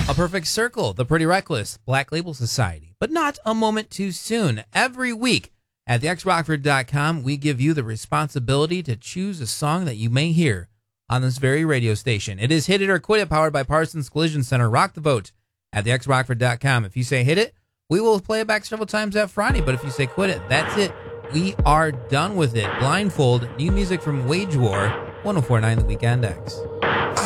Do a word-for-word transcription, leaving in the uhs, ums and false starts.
A Perfect Circle, The Pretty Reckless, Black Label Society, but not A Moment Too Soon. Every week at the x rockford dot com, we give you the responsibility to choose a song that you may hear on this very radio station. It is Hit It or Quit It, powered by Parsons Collision Center. Rock the vote at the x rockford dot com. If you say hit it, we will play it back several times that Friday, but if you say quit it, that's it. We are done with it. Blindfold, new music from Wage War, one oh four point nine The Weekend X.